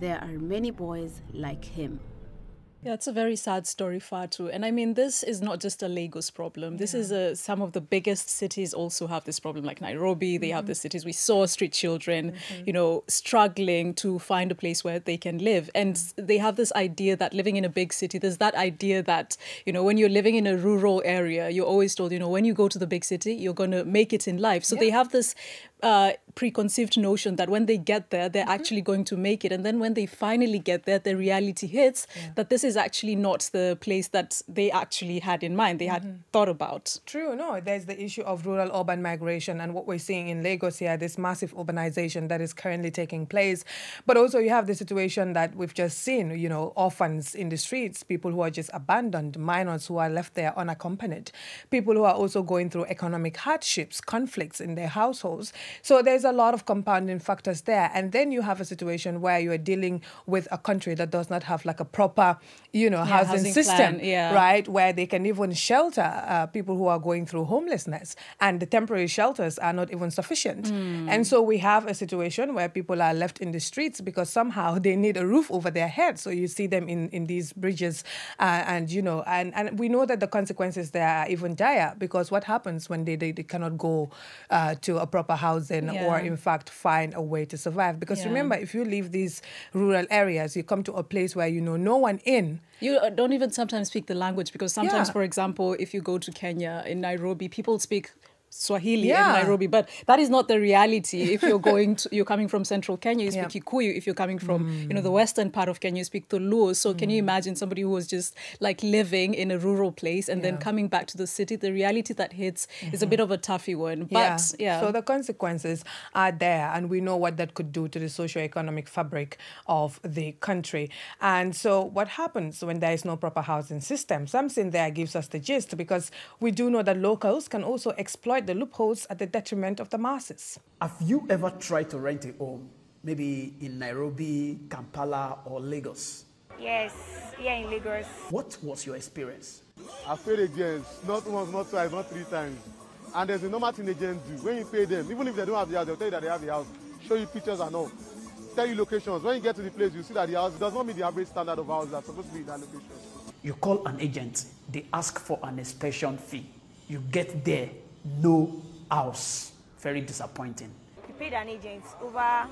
there are many boys like him. Yeah, it's a very sad story, Fatu. And I mean, this is not just a Lagos problem. This is some of the biggest cities also have this problem, like Nairobi. They have the cities. We saw street children, struggling to find a place where they can live. And they have this idea that living in a big city, there's that idea that, when you're living in a rural area, you're always told, when you go to the big city, you're going to make it in life. So they have this preconceived notion that when they get there, they're actually going to make it. And then when they finally get there, the reality hits that this is actually not the place that they actually had in mind, they had thought about. True, no, there's the issue of rural-urban migration and what we're seeing in Lagos here, this massive urbanization that is currently taking place. But also you have the situation that we've just seen, orphans in the streets, people who are just abandoned, minors who are left there unaccompanied, people who are also going through economic hardships, conflicts in their households. So there's a lot of compounding factors there. And then you have a situation where you are dealing with a country that does not have like a proper, housing system, right? Where they can even shelter people who are going through homelessness. And the temporary shelters are not even sufficient. And so we have a situation where people are left in the streets because somehow they need a roof over their head. So you see them in these bridges and we know that the consequences there are even dire, because what happens when they cannot go to a proper housing or in fact find a way to survive? Because remember, if you leave these rural areas, you come to a place where no one in. You don't even sometimes speak the language, because sometimes, for example, if you go to Kenya, in Nairobi, people speak Swahili in Nairobi, but that is not the reality. If you're coming from central Kenya, you speak Kikuyu. If you're coming from, the western part of Kenya, you speak Luo. So can you imagine somebody who was just like living in a rural place and then coming back to the city? The reality that hits is a bit of a toughy one. But so the consequences are there, and we know what that could do to the socio-economic fabric of the country. And so what happens when there is no proper housing system? Something there gives us the gist, because we do know that locals can also exploit the loopholes at the detriment of the masses. Have you ever tried to rent a home, maybe in Nairobi, Kampala, or Lagos? Yes, here in Lagos. What was your experience? I've paid agents, not once, not twice, not 3 times. And there's a normal thing agents do. When you pay them, even if they don't have the house, they'll tell you that they have the house, show you pictures and all, tell you locations. When you get to the place, you see that the house does not meet the average standard of house that's supposed to be in that location. You call an agent, they ask for an inspection fee. You get there, no house. Very disappointing. We paid an agent over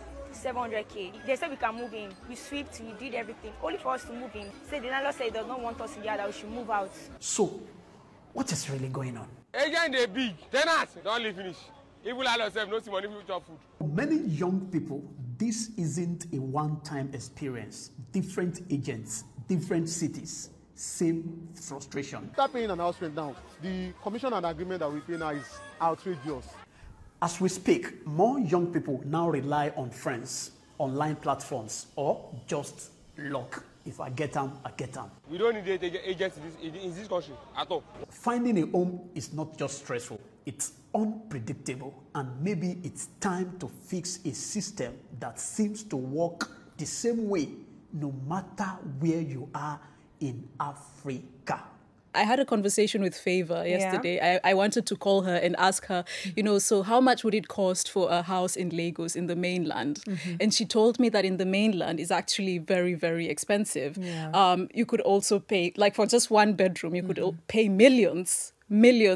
700K. They said we can move in. We swept, we did everything, only for us to move in. Say the landlord said he does not want us in there, that we should move out. So, what is really going on? Agent, they big. Tenants, don't leave finish. Even landlord self, no see money for food. For many young people, this isn't a one-time experience. Different agents, different cities, same frustration. Start paying an house rent now. The commission and agreement that we pay now is outrageous. As we speak, more young people now rely on friends, online platforms, or just luck. If I get them, I get them. We don't need agents in this country at all. Finding a home is not just stressful, it's unpredictable, and maybe it's time to fix a system that seems to work the same way no matter where you are in Africa. I had a conversation with Favor yesterday. I wanted to call her and ask her, so how much would it cost for a house in Lagos, in the mainland? And she told me that in the mainland is actually very, very expensive. You could also pay, like for just one bedroom, you could pay millions of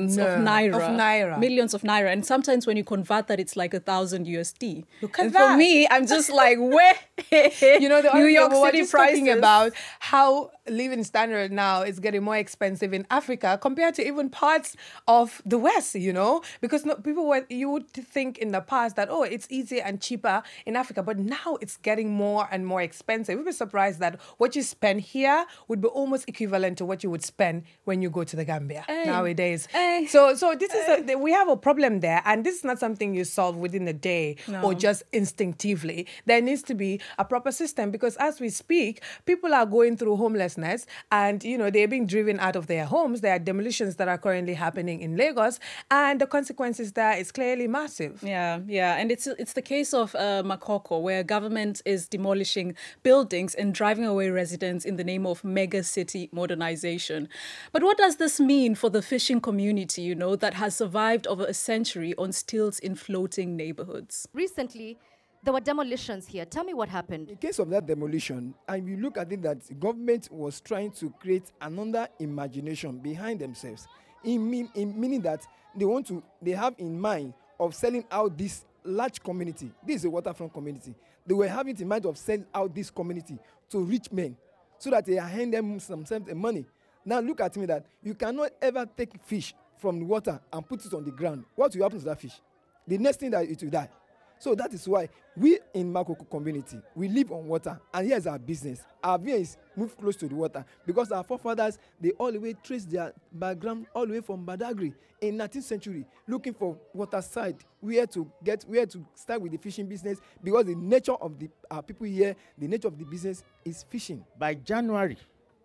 naira. Millions of naira. And sometimes when you convert that, it's like 1,000 USD. Look at and that. For me, I'm just like, where? The New York we're City just prices. talking about how living standard now is getting more expensive in Africa compared to even parts of the West, because you would think in the past that, it's easier and cheaper in Africa, but now it's getting more and more expensive. We'd be surprised that what you spend here would be almost equivalent to what you would spend when you go to the Gambia nowadays. So this is we have a problem there, and this is not something you solve within a day or just instinctively. There needs to be a proper system, because as we speak, people are going through homelessness, and they're being driven out of their homes. There are demolitions that are currently happening in Lagos, and the consequences there is clearly massive. Yeah, and it's the case of Makoko, where government is demolishing buildings and driving away residents in the name of mega city modernization. But what does this mean for the fishing community, that has survived over a century on stilts in floating neighborhoods? Recently, there were demolitions here. Tell me what happened. In case of that demolition, and you look at it that the government was trying to create another imagination behind themselves, meaning that they have in mind of selling out this large community. This is a waterfront community. They were having in mind of selling out this community to rich men so that they hand them some money. Now look at me that you cannot ever take fish from the water and put it on the ground. What will happen to that fish? The next thing that it will die. So that is why we in Makoko community, we live on water, and here's our business. Our business move close to the water because our forefathers, they all the way trace their background all the way from Badagry in 19th century, looking for water side, where to start with the fishing business, because the nature of the people here, the nature of the business is fishing. By January,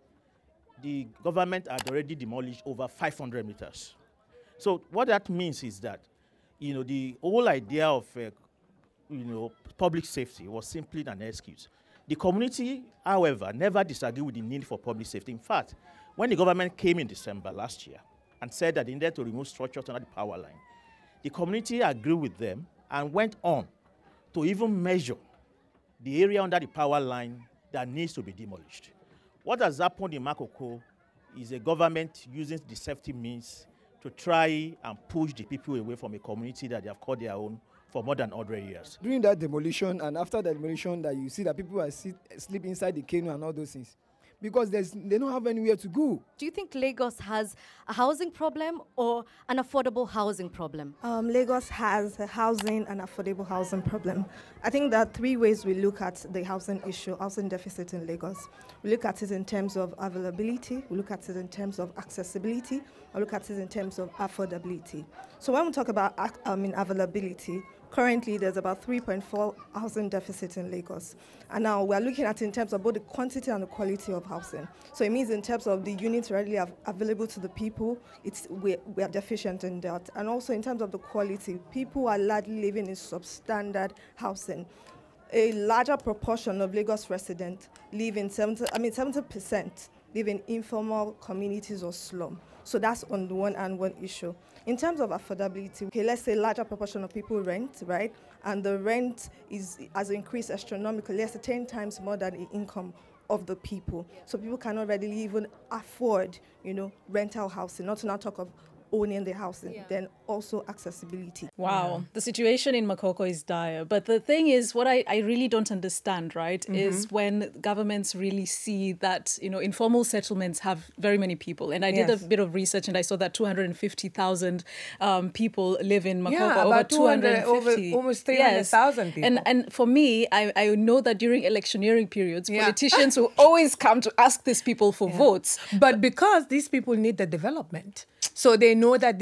the government had already demolished over 500 meters. So what that means is that, the whole idea of public safety was simply an excuse. The community, however, never disagreed with the need for public safety. In fact, when the government came in December last year and said that they needed to remove structures under the power line, the community agreed with them and went on to even measure the area under the power line that needs to be demolished. What has happened in Makoko is a government using the safety means to try and push the people away from a community that they have called their own for more than 100 years. During that demolition and after the demolition, that you see that people are sleep inside the canoe and all those things, because they don't have anywhere to go. Do you think Lagos has a housing problem or an affordable housing problem? Lagos has a housing and affordable housing problem. I think there are three ways we look at the housing issue, housing deficit in Lagos. We look at it in terms of availability, we look at it in terms of accessibility, we look at it in terms of affordability. So when we talk about availability, currently, there's about 3.4 housing deficit in Lagos. And now we're looking at it in terms of both the quantity and the quality of housing. So it means in terms of the units readily available to the people, we are deficient in that. And also in terms of the quality, people are largely living in substandard housing. A larger proportion of Lagos residents live in 70% live in informal communities or slum. So that's on the one hand, one issue. In terms of affordability, okay, let's say a larger proportion of people rent, right? And the rent has increased astronomically, let's say 10 times more than the income of the people. So people cannot readily even afford, rental housing, not to now talk of owning the housing, then also accessibility. Wow, the situation in Makoko is dire. But the thing is, what I really don't understand, right, is when governments really see that, informal settlements have very many people. And I did a bit of research and I saw that 250,000 people live in Makoko. Yeah, over about 250. almost 300,000 people. And for me, I know that during electioneering periods, politicians will always come to ask these people for votes. But because these people need the development, so they know that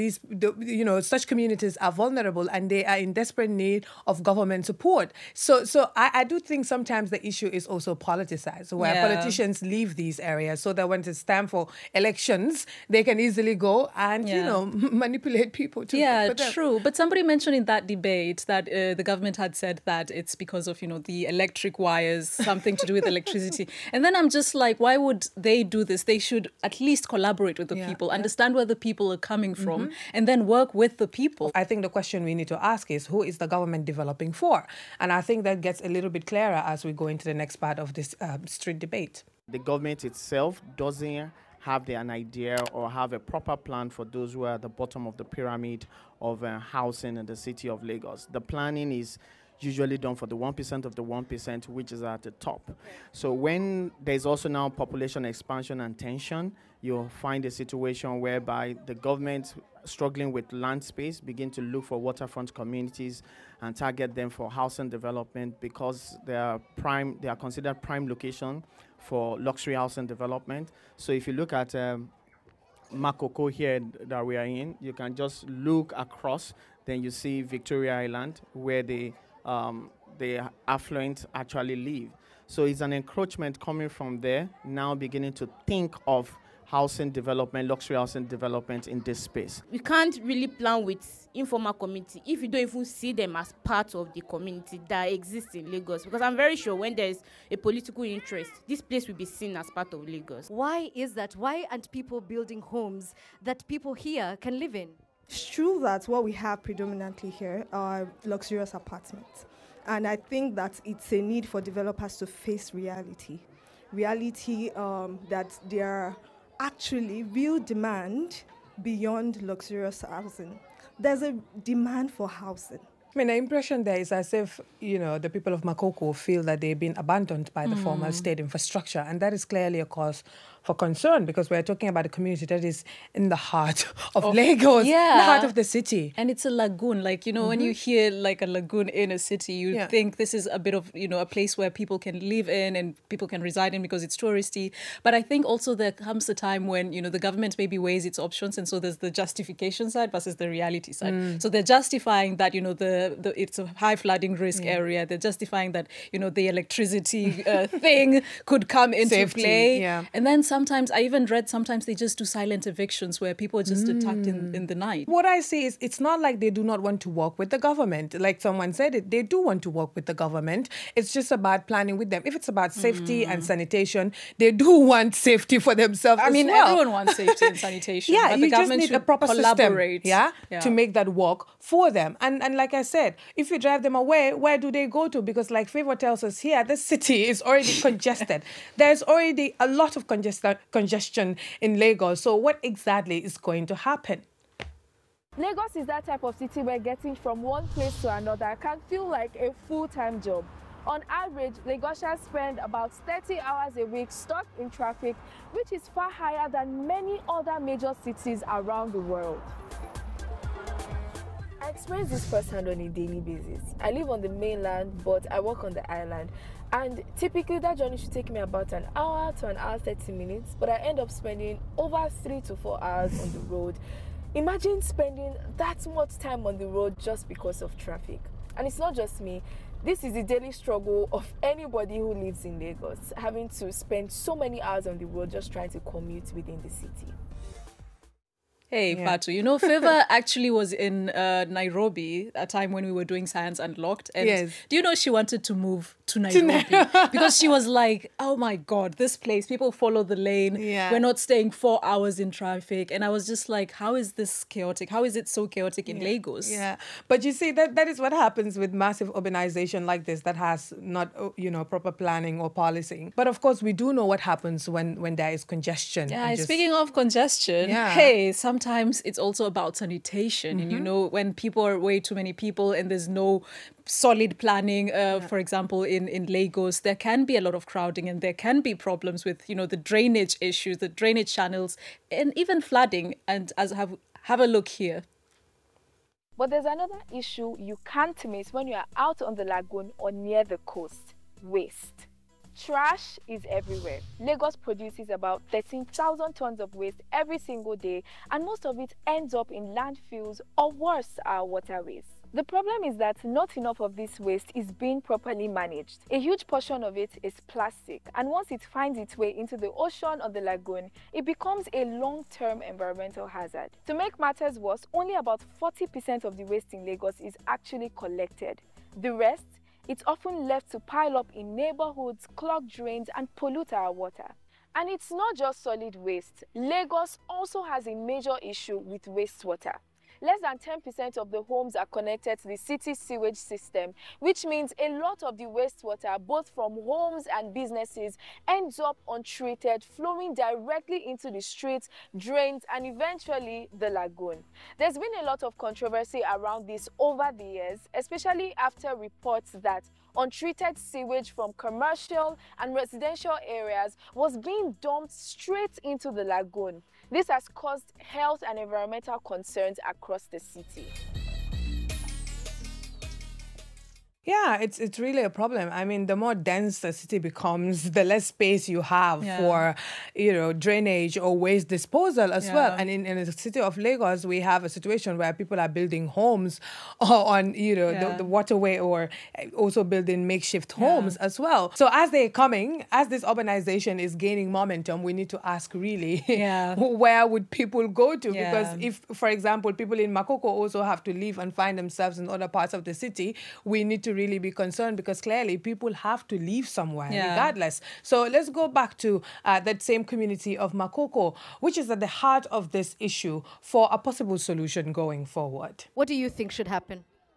such communities are vulnerable and they are in desperate need of government support. So I do think sometimes the issue is also politicized, where politicians leave these areas so that when it's time for elections, they can easily go and, manipulate people too. Yeah, true. But somebody mentioned in that debate that the government had said that it's because of, the electric wires, something to do with electricity. And then I'm just like, why would they do this? They should at least collaborate with the people, understand where the people are coming from, and then work with the people. I think the question we need to ask is, who is the government developing for? And I think that gets a little bit clearer as we go into the next part of this street debate. The government itself doesn't have an idea or have a proper plan for those who are at the bottom of the pyramid of housing in the city of Lagos. The planning is usually done for the 1% of the 1%, which is at the top. So when there's also now population expansion and tension, you'll find a situation whereby the government, struggling with land space, begin to look for waterfront communities and target them for housing development because they are considered prime location for luxury housing development. So if you look at Makoko here that we are in, you can just look across, then you see Victoria Island, where the affluent actually live. So it's an encroachment coming from there, now beginning to think of housing development, luxury housing development in this space. We can't really plan with informal community if you don't even see them as part of the community that exists in Lagos. Because I'm very sure when there's a political interest, this place will be seen as part of Lagos. Why is that? Why aren't people building homes that people here can live in? It's true that what we have predominantly here are luxurious apartments. And I think that it's a need for developers to face reality. Reality that there are actually real demand beyond luxurious housing. There's a demand for housing. I mean, the impression there is as if, the people of Makoko feel that they've been abandoned by the formal state infrastructure. And that is clearly a cause for concern, because we're talking about a community that is in the heart of Lagos, in the heart of the city. And it's a lagoon. Like, when you hear like a lagoon in a city, you think this is a bit of, a place where people can live in and people can reside in because it's touristy. But I think also there comes a time when, the government maybe weighs its options. And so there's the justification side versus the reality side. So they're justifying that, it's a high flooding risk area. They're justifying that, the electricity thing could come into play. And then sometimes, I even read sometimes they just do silent evictions where people are just attacked in the night. What I see is it's not like they do not want to work with the government. Like someone said it, they do want to work with the government. It's just about planning with them. If it's about safety and sanitation, they do want safety for themselves as well. Everyone wants safety and sanitation. But the you just need a proper system, to make that work for them. And like I said, if you drive them away, where do they go to? Because like Favor tells us here, the city is already congested. There's already a lot of congestion in Lagos. So what exactly is going to happen? Lagos is that type of city where getting from one place to another can feel like a full-time job. On average, Lagosians spend about 30 hours a week stuck in traffic, which is far higher than many other major cities around the world. I experience this firsthand on a daily basis. I live on the mainland, but I work on the island. And typically that journey should take me about an hour to an hour 30 minutes, but I end up spending over 3 to 4 hours on the road. Imagine spending that much time on the road just because of traffic. And it's not just me. This is the daily struggle of anybody who lives in Lagos, having to spend so many hours on the road just trying to commute within the city. Hey, Fatu, Favor actually was in Nairobi at a time when we were doing Science Unlocked. And do you know she wanted to move to Nairobi? Because she was like, oh my God, this place, people follow the lane. We're not staying 4 hours in traffic. And I was just like, how is this chaotic? How is it so chaotic in Lagos? But you see, that is what happens with massive urbanization like this that has not, proper planning or policing. But of course, we do know what happens when there is congestion. Speaking of congestion, hey, sometimes it's also about sanitation. And when people are way too many people and there's no solid planning, for example, in Lagos, there can be a lot of crowding and there can be problems with, the drainage issues, the drainage channels, and even flooding. And have a look here. But there's another issue you can't miss when you are out on the lagoon or near the coast: waste. Trash is everywhere. Lagos produces about 13,000 tons of waste every single day, and most of it ends up in landfills or worse, our waterways. The problem is that not enough of this waste is being properly managed. A huge portion of it is plastic, and once it finds its way into the ocean or the lagoon, it becomes a long-term environmental hazard. To make matters worse, only about 40% of the waste in Lagos is actually collected. The rest, it's often left to pile up in neighborhoods, clog drains, and pollute our water. And it's not just solid waste. Lagos also has a major issue with wastewater. Less than 10% of the homes are connected to the city's sewage system, which means a lot of the wastewater, both from homes and businesses, ends up untreated, flowing directly into the streets, drains, and eventually the lagoon. There's been a lot of controversy around this over the years, especially after reports that untreated sewage from commercial and residential areas was being dumped straight into the lagoon. This has caused health and environmental concerns across the city. Yeah, it's really a problem. I mean, the more dense the city becomes, the less space you have for, drainage or waste disposal as well. And in the city of Lagos, we have a situation where people are building homes on, the waterway, or also building makeshift homes as well. So as this urbanization is gaining momentum, we need to ask really, where would people go to? Because if, for example, people in Makoko also have to leave and find themselves in other parts of the city, we need to really be concerned, because clearly people have to leave somewhere regardless. So let's go back to that same community of Makoko, which is at the heart of this issue, for a possible solution going forward. What do you think should happen?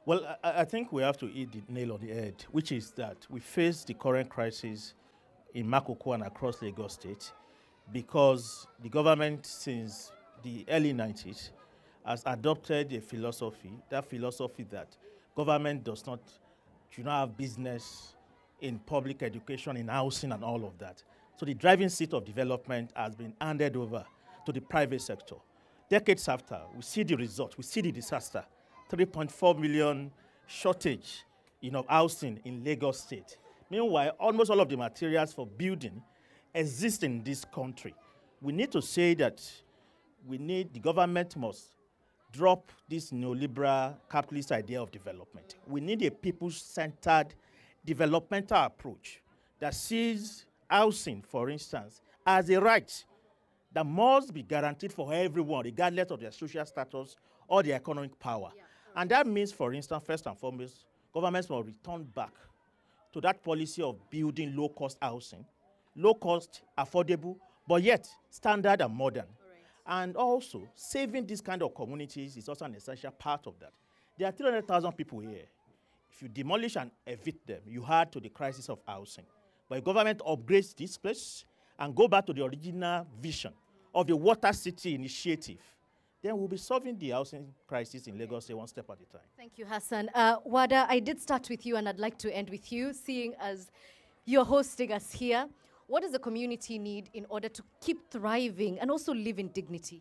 Well, I think we have to hit the nail on the head, which is that we face the current crisis in Makoko and across Lagos State because the government since the early 90s has adopted a philosophy, that government do not have business in public education, in housing and all of that. So the driving seat of development has been handed over to the private sector. Decades after, we see the result, we see the disaster, 3.4 million shortage housing in Lagos State. Meanwhile, almost all of the materials for building exist in this country. We need to say that the government must drop this neoliberal capitalist idea of development. We need a people-centered developmental approach that sees housing, for instance, as a right that must be guaranteed for everyone, regardless of their social status or their economic power. Yeah. And that means, for instance, first and foremost, governments will return back to that policy of building low-cost housing, low-cost, affordable, but yet standard and modern. And also, saving these kind of communities is also an essential part of that. There are 300,000 people here. If you demolish and evict them, you add to the crisis of housing. But if government upgrades this place and go back to the original vision of the Water City initiative, then we'll be solving the housing crisis in Lagos one step at a time. Thank you, Hassan. Wada, I did start with you, and I'd like to end with you, seeing as you're hosting us here. What does the community need in order to keep thriving and also live in dignity?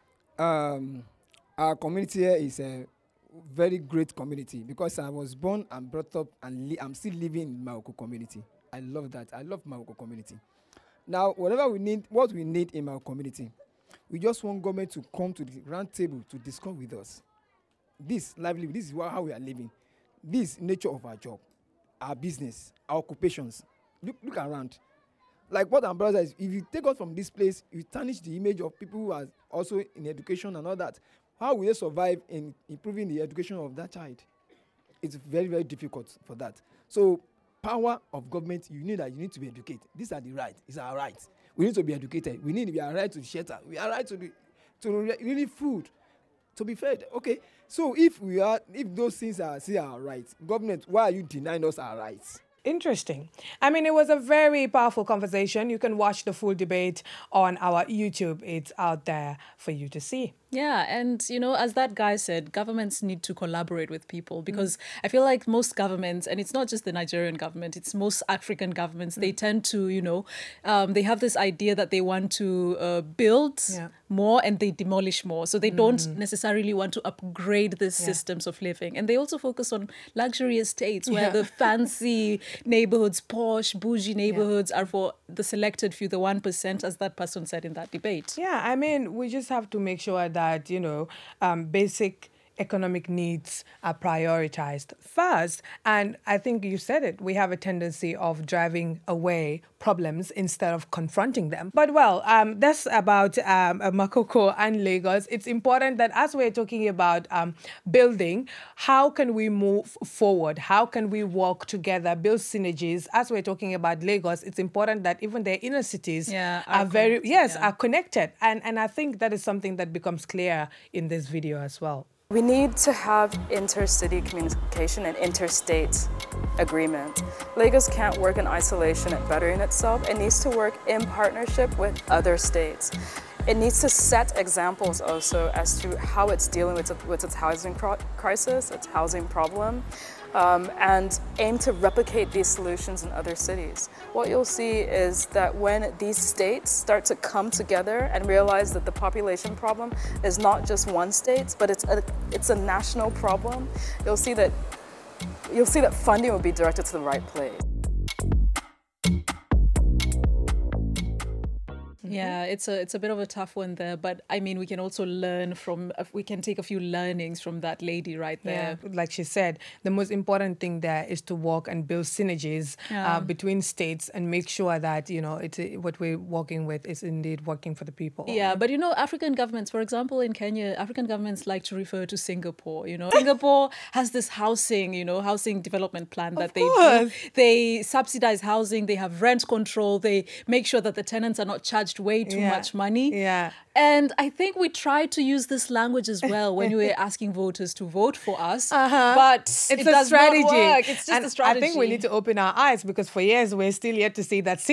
Our community here is a very great community because I was born and brought up and I'm still living in Makoko community. I love that. I love Makoko community. Now, what we need in our community, we just want government to come to the round table to discuss with us. This livelihood, this is how we are living. This nature of our job, our business, our occupations. Look around. Like what our brother is, if you take us from this place, you tarnish the image of people who are also in education and all that. How will they survive in improving the education of that child? It's very, very difficult for that. So, power of government, you need to be educated. These are the rights. It's our rights. We need to be educated. We are right to shelter. We are right to really food, to be fed. Okay. So if those things are still our rights, government, why are you denying us our rights? Interesting. I mean, it was a very powerful conversation. You can watch the full debate on our YouTube. It's out there for you to see. Yeah, and as that guy said, governments need to collaborate with people because I feel like most governments, and it's not just the Nigerian government, it's most African governments, they tend to, they have this idea that they want to build more and they demolish more. So they don't necessarily want to upgrade the systems of living. And they also focus on luxury estates where the fancy neighborhoods, posh, bougie neighborhoods are for the selected few, the 1%, as that person said in that debate. Yeah, I mean, we just have to make sure that, basic economic needs are prioritized first. And I think you said it, we have a tendency of driving away problems instead of confronting them. But that's about Makoko and Lagos. It's important that as we're talking about building, how can we move forward? How can we work together, build synergies? As we're talking about Lagos, it's important that even their inner cities are connected. And I think that is something that becomes clear in this video as well. We need to have intercity communication and interstate agreement. Lagos can't work in isolation at bettering itself. It needs to work in partnership with other states. It needs to set examples also as to how it's dealing with its housing crisis, its housing problem, and aim to replicate these solutions in other cities. What you'll see is that when these states start to come together and realize that the population problem is not just one state, but it's a national problem, you'll see that funding will be directed to the right place. Yeah, it's a bit of a tough one there, but I mean, we can also learn we can take a few learnings from that lady right there. Yeah, like she said, the most important thing there is to work and build synergies between states and make sure that, what we're working with is indeed working for the people. Yeah, but African governments, for example, in Kenya, African governments like to refer to Singapore, Singapore has this housing development plan that they do. They subsidize housing, they have rent control, they make sure that the tenants are not charged cost way too much money. Yeah. And I think we tried to use this language as well when we were asking voters to vote for us. But it's it a does strategy. not work. It's just and a strategy. I think we need to open our eyes, because for years we're still yet to see that